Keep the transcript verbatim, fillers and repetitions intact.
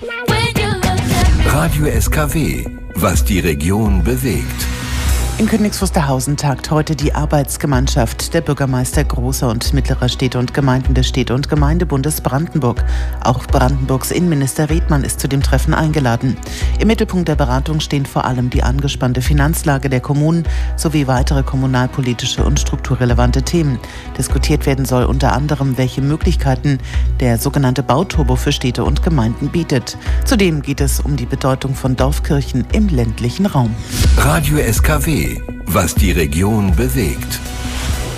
Radio S K W, was die Region bewegt. In Königs Wusterhausen tagt heute die Arbeitsgemeinschaft der Bürgermeister großer und mittlerer Städte und Gemeinden des Städte- und Gemeindebundes Brandenburg. Auch Brandenburgs Innenminister Redmann ist zu dem Treffen eingeladen. Im Mittelpunkt der Beratung stehen vor allem die angespannte Finanzlage der Kommunen sowie weitere kommunalpolitische und strukturrelevante Themen. Diskutiert werden soll unter anderem, welche Möglichkeiten der sogenannte Bauturbo für Städte und Gemeinden bietet. Zudem geht es um die Bedeutung von Dorfkirchen im ländlichen Raum. Radio S K W, was die Region bewegt.